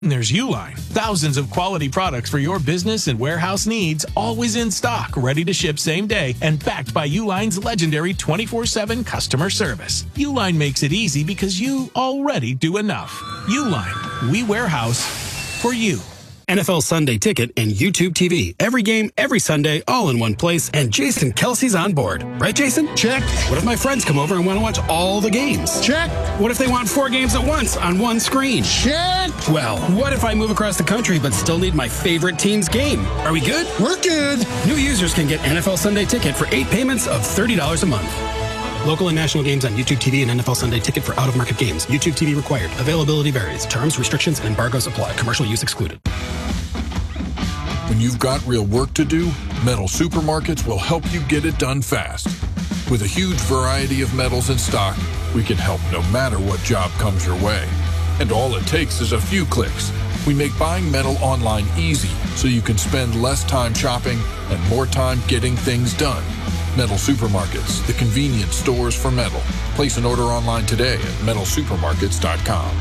There's Uline. Thousands of quality products for your business and warehouse needs, always in stock, ready to ship same day, and backed by Uline's legendary 24/7 customer service. Uline makes it easy because you already do enough. Uline. We warehouse for you. NFL Sunday Ticket and YouTube TV. Every game, every Sunday, all in one place, and Jason Kelsey's on board. Right, Jason? Check. What if my friends come over and want to watch all the games? Check. What if they want 4 games at once on one screen? Check. Well, what if I move across the country but still need my favorite team's game? Are we good? We're good. New users can get NFL Sunday Ticket for 8 payments of $30 a month. Local and national games on YouTube TV and NFL Sunday Ticket for out-of-market games. YouTube TV required. Availability varies. Terms, restrictions, and embargoes apply. Commercial use excluded. When you've got real work to do, Metal Supermarkets will help you get it done fast. With a huge variety of metals in stock, we can help no matter what job comes your way. And all it takes is a few clicks. We make buying metal online easy so you can spend less time shopping and more time getting things done. Metal Supermarkets, the convenience stores for metal. Place an order online today at metalsupermarkets.com.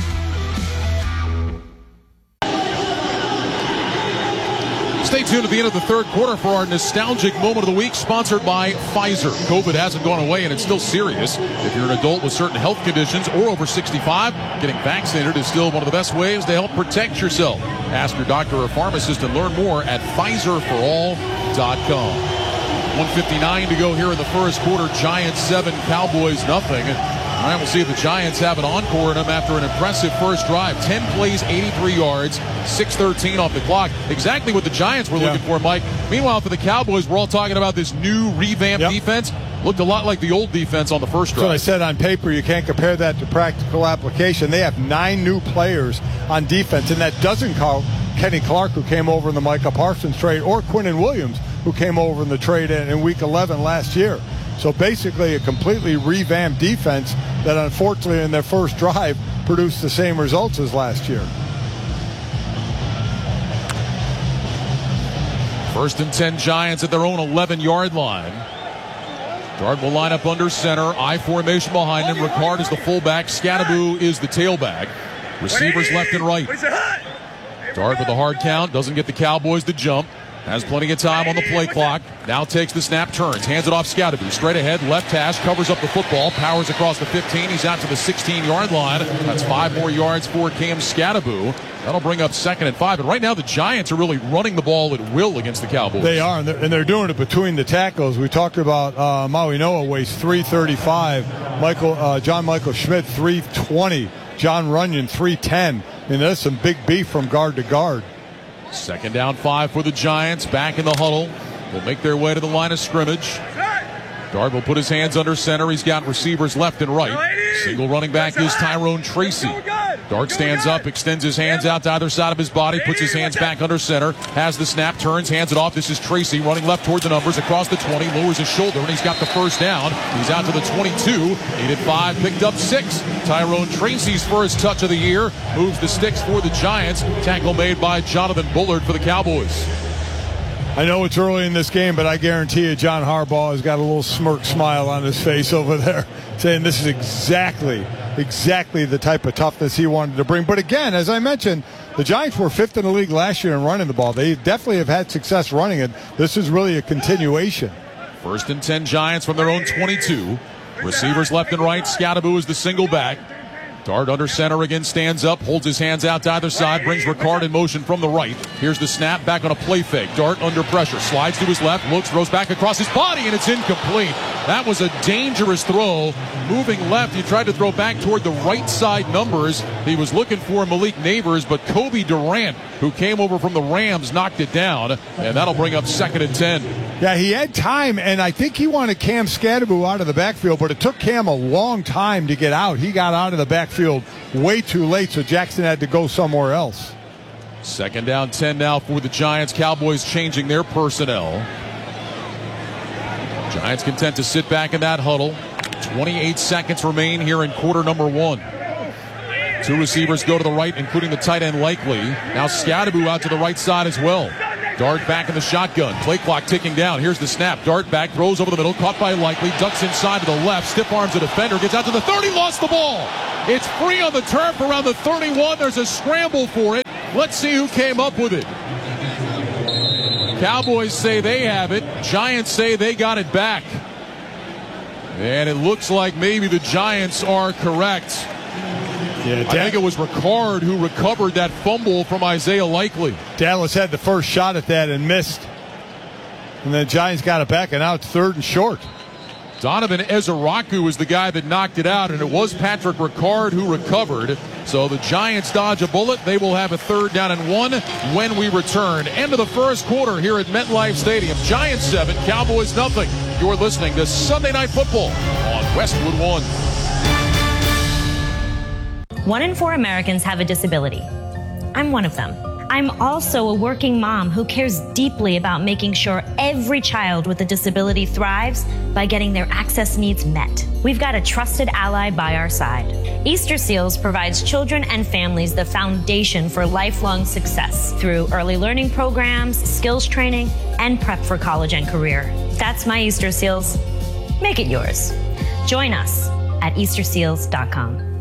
Stay tuned at the end of the third quarter for our nostalgic moment of the week, sponsored by Pfizer. COVID hasn't gone away, and it's still serious. If you're an adult with certain health conditions or over 65, getting vaccinated is still one of the best ways to help protect yourself. Ask your doctor or pharmacist and learn more at PfizerForAll.com. 1:59 to go here in the first quarter. Giants 7, Cowboys nothing. All right, we'll see if the Giants have an encore in them after an impressive first drive. 10 plays, 83 yards, 6:13 off the clock. Exactly what the Giants were looking for, Mike. Meanwhile, for the Cowboys, we're all talking about this new revamped defense. Looked a lot like the old defense on the first drive. So I said on paper, you can't compare that to practical application. They have 9 new players on defense, and that doesn't count Kenny Clark, who came over in the Micah Parsons trade, or Quinnen Williams, who came over in the trade in Week 11 last year. So basically a completely revamped defense that unfortunately in their first drive produced the same results as last year. First and 10 Giants at their own 11-yard line. Dart will line up under center. I formation behind him. Ricard is the fullback. Scattaboo is the tailback. Receivers left and right. Dart with a hard count. Doesn't get the Cowboys to jump. Has plenty of time on the play clock. Now takes the snap, turns, hands it off Scattaboo. Straight ahead, left hash, covers up the football, powers across the 15. He's out to the 16-yard line. That's 5 more yards for Cam Scattaboo. That'll bring up 2nd and 5. And right now the Giants are really running the ball at will against the Cowboys. They are, and they're doing it between the tackles. We talked about Maui Noah weighs 335. John Michael Schmidt, 320. John Runyon, 310. I mean, that's some big beef from guard to guard. 2nd down 5 for the Giants. Back in the huddle. Will make their way to the line of scrimmage. Dart will put his hands under center. He's got receivers left and right. Single running back is Tyrone Tracy. Dart stands up, extends his hands out to either side of his body, puts his hands back under center, has the snap, turns, hands it off. This is Tracy running left toward the numbers, across the 20, lowers his shoulder, and he's got the first down. He's out to the 22, 8-5, picked up 6. Tyrone Tracy's first touch of the year, moves the sticks for the Giants. Tackle made by Jonathan Bullard for the Cowboys. I know it's early in this game, but I guarantee you John Harbaugh has got a little smirk smile on his face over there, saying this is exactly the type of toughness he wanted to bring. But again, as I mentioned, the Giants were 5th in the league last year in running the ball. They definitely have had success running it. This is really a continuation. 1st and 10 Giants from their own 22. Receivers left and right. Scattaboo is the single back. Dart under center again, stands up, holds his hands out to either side, brings Ricard in motion from the right. Here's the snap, back on a play fake. Dart under pressure, slides to his left, looks, throws back across his body, and it's incomplete. That was a dangerous throw. Moving left, he tried to throw back toward the right side numbers. He was looking for Malik Neighbors, but Kobe Durant, who came over from the Rams, knocked it down, and that'll bring up 2nd and 10. Yeah, he had time, and I think he wanted Cam Scattaboo out of the backfield, but it took Cam a long time to get out. He got out of the backfield way too late, so Jackson had to go somewhere else. 2nd down 10 now for the Giants. Cowboys changing their personnel. Giants content to sit back in that huddle. 28 seconds remain here in quarter number 1. 2 receivers go to the right, including the tight end Likely. Now Scattaboo out to the right side as well. Dart back in the shotgun. Play clock ticking down. Here's the snap. Dart back, throws over the middle, caught by Likely, ducks inside to the left, stiff arms the defender, gets out to the 30, lost the ball. It's free on the turf around the 31. There's a scramble for it. Let's see who came up with it. Cowboys say they have it. Giants say they got it back. And it looks like maybe the Giants are correct. Yeah, I think it was Ricard who recovered that fumble from Isaiah Likely. Dallas had the first shot at that and missed. And the Giants got it back, and now it's 3rd and short. Donovan Ezeraku was the guy that knocked it out, and it was Patrick Ricard who recovered. So the Giants dodge a bullet. They will have a 3rd down and 1 when we return. End of the first quarter here at MetLife Stadium. Giants 7, Cowboys nothing. You're listening to Sunday Night Football on Westwood One. 1 in 4 Americans have a disability. I'm one of them. I'm also a working mom who cares deeply about making sure every child with a disability thrives by getting their access needs met. We've got a trusted ally by our side. Easter Seals provides children and families the foundation for lifelong success through early learning programs, skills training, and prep for college and career. That's my Easter Seals. Make it yours. Join us at easterseals.com.